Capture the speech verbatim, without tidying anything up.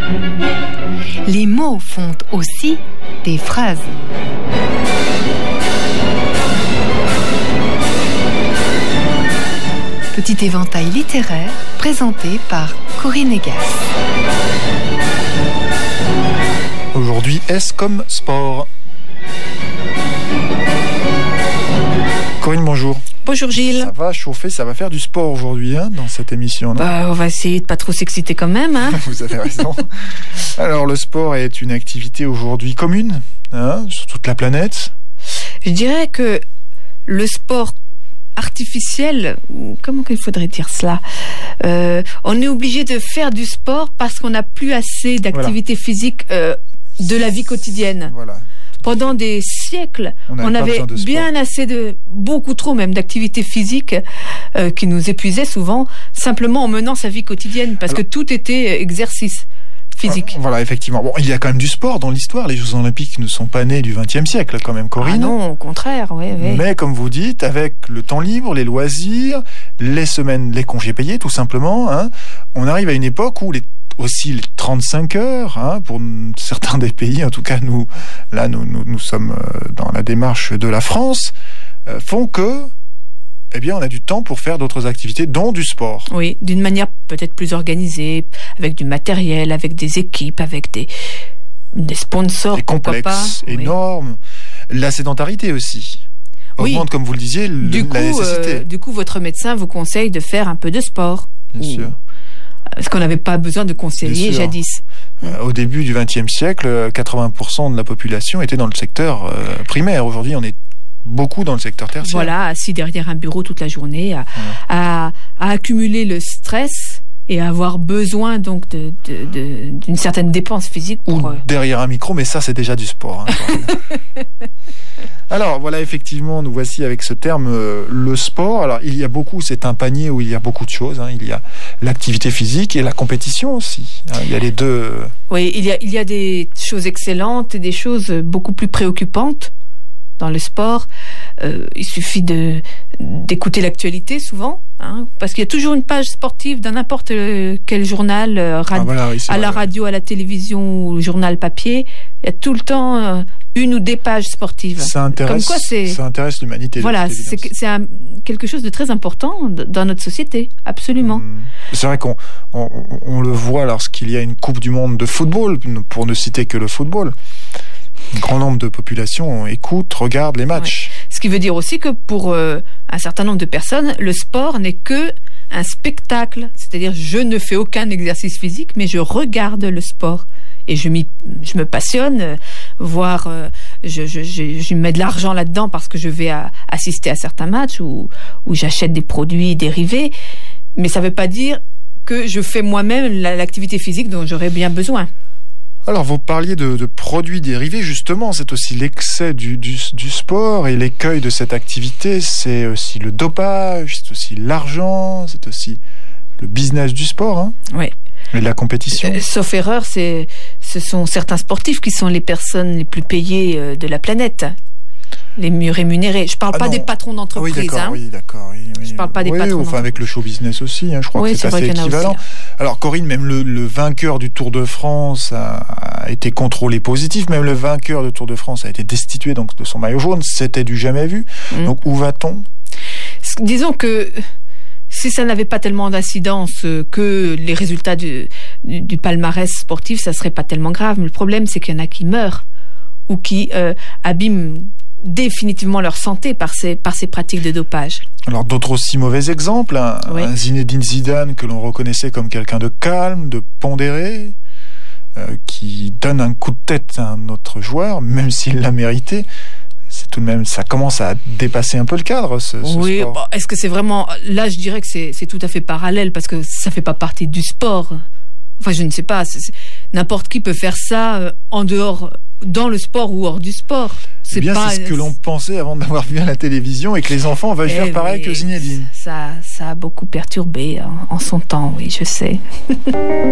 Les mots font aussi des phrases. Petit éventail littéraire présenté par Corinne Egas. Aujourd'hui, S comme sport. Corinne, bonjour. Bonjour Gilles. Ça va chauffer, ça va faire du sport aujourd'hui hein, dans cette émission, non ? Bah, on va essayer de pas trop s'exciter quand même. Hein. Vous avez raison. Alors, le sport est une activité aujourd'hui commune hein, sur toute la planète. Je dirais que le sport artificiel, ou comment qu'il faudrait dire cela, euh, on est obligé de faire du sport parce qu'on n'a plus assez d'activité voilà. physique euh, de la vie quotidienne. Voilà. Pendant des siècles, on, on avait bien assez de, beaucoup trop même d'activités physiques euh, qui nous épuisaient souvent, simplement en menant sa vie quotidienne, parce Alors, que tout était exercice physique. Voilà, effectivement. Bon, il y a quand même du sport dans l'histoire. Les Jeux Olympiques ne sont pas nés du vingtième siècle, quand même, Corinne. Ah non, au contraire, oui, oui. Mais comme vous dites, avec le temps libre, les loisirs, les semaines, les congés payés, tout simplement, hein, on arrive à une époque où les aussi les trente-cinq heures, hein, pour certains des pays, en tout cas nous, là nous, nous, nous sommes dans la démarche de la France, euh, font que, eh bien, on a du temps pour faire d'autres activités, dont du sport. Oui, d'une manière peut-être plus organisée, avec du matériel, avec des équipes, avec des, des sponsors, des complexes énormes. Oui. La sédentarité aussi. Augmente, oui. comme vous le disiez, le, du coup, la nécessité. Euh, du coup, votre médecin vous conseille de faire un peu de sport. Bien sûr. Ce qu'on n'avait pas besoin de conseiller jadis. Euh, au début du vingtième siècle, quatre-vingts pour cent de la population était dans le secteur euh, primaire. Aujourd'hui, on est beaucoup dans le secteur tertiaire. Voilà, assis derrière un bureau toute la journée, à, ouais. à, à accumuler le stress et à avoir besoin donc de, de, de, d'une certaine dépense physique. Pour, Ou derrière un micro, mais ça, c'est déjà du sport. Hein, Alors, voilà, effectivement, nous voici avec ce terme, euh, le sport. Alors, il y a beaucoup, c'est un panier où il y a beaucoup de choses. Hein. Il y a l'activité physique et la compétition aussi. Hein. Il y a les deux. Oui, il y a, il y a des choses excellentes et des choses beaucoup plus préoccupantes dans le sport. Euh, il suffit de, d'écouter l'actualité souvent, hein, parce qu'il y a toujours une page sportive dans n'importe quel journal, euh, radi- ah, voilà, oui, à vrai. La radio, à la télévision, ou journal papier. Il y a tout le temps euh, une ou des pages sportives. Ça intéresse, Comme quoi c'est, ça intéresse l'humanité. Voilà, c'est, c'est un, quelque chose de très important dans notre société, absolument. Mmh. C'est vrai qu'on on, on le voit lorsqu'il y a une Coupe du Monde de football, pour ne citer que le football. Un grand nombre de populations écoutent, regardent les matchs. Ouais. Ce qui veut dire aussi que pour euh, un certain nombre de personnes, le sport n'est que un spectacle. C'est-à-dire, je ne fais aucun exercice physique, mais je regarde le sport. Et je, m'y, je me passionne, euh, voire euh, je, je, je, je mets de l'argent là-dedans parce que je vais à, assister à certains matchs ou, ou j'achète des produits dérivés. Mais ça ne veut pas dire que je fais moi-même l'activité physique dont j'aurais bien besoin. Alors, vous parliez de, de produits dérivés, justement, c'est aussi l'excès du, du, du sport et l'écueil de cette activité, c'est aussi le dopage, c'est aussi l'argent, c'est aussi le business du sport, hein, oui. Et la compétition. Euh, sauf erreur, c'est, ce sont certains sportifs qui sont les personnes les plus payées de la planète, les mieux rémunérés. Je ne parle ah pas non. des patrons d'entreprise. Oui, d'accord, hein. oui, d'accord. Oui, oui. Je ne parle pas des oui, patrons enfin, avec le show business aussi, hein, je crois oui, que c'est, c'est assez équivalent. Aussi, hein. Alors, Corinne, même le, le vainqueur du Tour de France a, a été contrôlé positif. Même le vainqueur du Tour de France a été destitué donc, de son maillot jaune. C'était du jamais vu. Mmh. Donc, où va-t-on ? Disons que si ça n'avait pas tellement d'incidence que les résultats du, du, du palmarès sportif, ça ne serait pas tellement grave. Mais le problème, c'est qu'il y en a qui meurent ou qui euh, abîment définitivement leur santé par ces, par ces pratiques de dopage. Alors d'autres aussi mauvais exemples, un, oui. un Zinedine Zidane que l'on reconnaissait comme quelqu'un de calme, de pondéré, euh, qui donne un coup de tête à un autre joueur, même s'il l'a mérité. C'est tout de même, ça commence à dépasser un peu le cadre, ce, ce oui, sport. Bon, est-ce que c'est vraiment... Là, je dirais que c'est, c'est tout à fait parallèle, parce que ça ne fait pas partie du sport. Enfin, je ne sais pas. C'est, c'est, n'importe qui peut faire ça euh, en dehors... dans le sport ou hors du sport. C'est, eh bien, pas, c'est ce que l'on pensait avant d'avoir vu à la télévision et que les enfants veulent faire pareil que Zinedine. Ça, ça a beaucoup perturbé en, en son temps, oui, je sais.